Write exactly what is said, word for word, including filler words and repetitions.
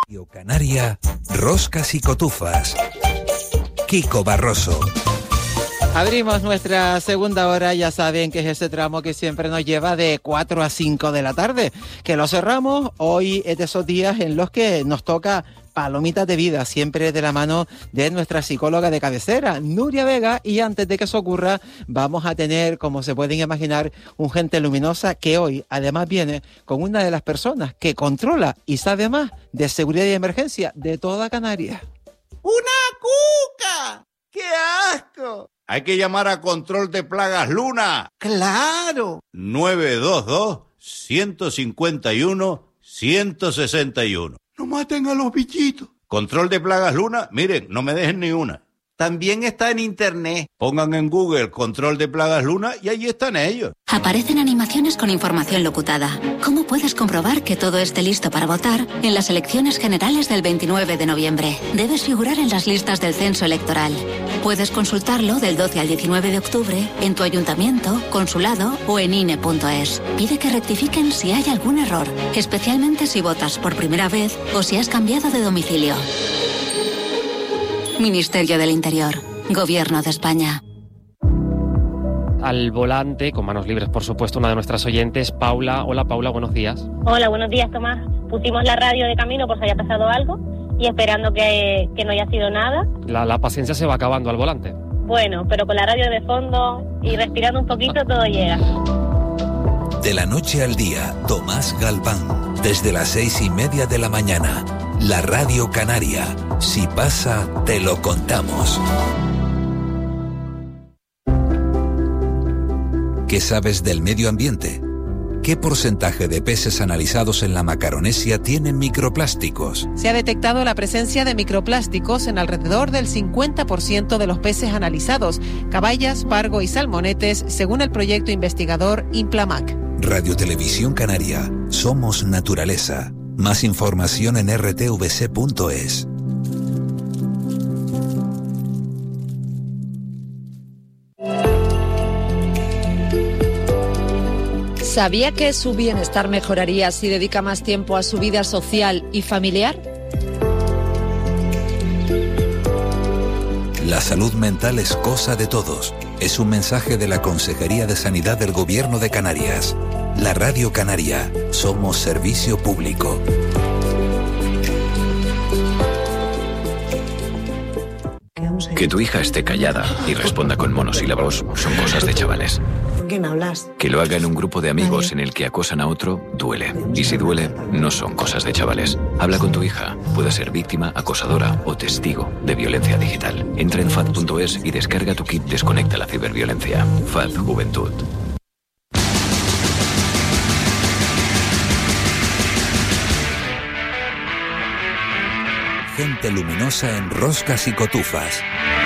Canaria, roscas y cotufas. Kiko Barroso. Abrimos nuestra segunda hora, ya saben que es ese tramo que siempre nos lleva de cuatro a cinco de la tarde, que lo cerramos. Hoy es de esos días en los que nos toca Palomitas de Vida, siempre de la mano de nuestra psicóloga de cabecera, Nuria Vega, y antes de que eso ocurra, vamos a tener, como se pueden imaginar, un Gente Luminosa que hoy además viene con una de las personas que controla y sabe más de seguridad y emergencia de toda Canarias. ¡Una cuca! ¡Qué asco! Hay que llamar a Control de Plagas Luna. ¡Claro! nueve dos dos, uno cinco uno, uno seis uno. ¡No maten a los bichitos! Control de Plagas Luna, miren, no me dejen ni una. También está en internet. Pongan en Google Control de Plagas Luna y allí están ellos. Aparecen animaciones con información locutada. ¿Cómo puedes comprobar que todo esté listo para votar en las elecciones generales del veintinueve de noviembre? Debes figurar en las listas del censo electoral. Puedes consultarlo del doce al diecinueve de octubre en tu ayuntamiento, consulado o en I N E punto es. Pide que rectifiquen si hay algún error, especialmente si votas por primera vez o si has cambiado de domicilio. Ministerio del Interior, Gobierno de España. Al volante, con manos libres, por supuesto, una de nuestras oyentes, Paula. Hola, Paula, buenos días. Hola, buenos días, Tomás. Pusimos la radio de camino por si haya pasado algo y esperando que, que no haya sido nada. La, la paciencia se va acabando al volante. Bueno, pero con la radio de fondo y respirando un poquito todo llega. De la noche al día, Tomás Galván. Desde las seis y media de la mañana. La Radio Canaria. Si pasa, te lo contamos. ¿Qué sabes del medio ambiente? ¿Qué porcentaje de peces analizados en la Macaronesia tienen microplásticos? Se ha detectado la presencia de microplásticos en alrededor del cincuenta por ciento de los peces analizados, caballas, pargo y salmonetes, según el proyecto investigador Implamac. Radio Televisión Canaria. Somos naturaleza. Más información en r t v c punto es. ¿Sabía que su bienestar mejoraría si dedica más tiempo a su vida social y familiar? La salud mental es cosa de todos. Es un mensaje de la Consejería de Sanidad del Gobierno de Canarias. La Radio Canaria. Somos servicio público. Que tu hija esté callada y responda con monosílabos son cosas de chavales. ¿Con quién hablas? Que lo haga en un grupo de amigos en el que acosan a otro, duele. Y si duele, no son cosas de chavales. Habla con tu hija. Puede ser víctima, acosadora o testigo de violencia digital. Entra en F A D punto es y descarga tu kit Desconecta la ciberviolencia. F A D Juventud. Gente luminosa en roscas y cotufas.